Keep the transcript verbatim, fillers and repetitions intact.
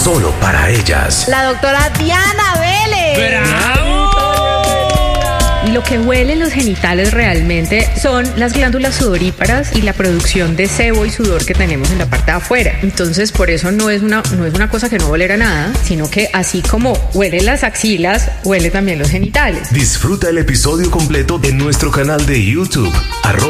Solo para ellas. La doctora Diana Vélez. ¡Bravo! Lo que huelen los genitales realmente son las glándulas sudoríparas y la producción de sebo y sudor que tenemos en la parte de afuera. Entonces, por eso no es una, no es una cosa que no olera nada, sino que así como huelen las axilas, huele también los genitales. Disfruta el episodio completo en nuestro canal de YouTube, arroba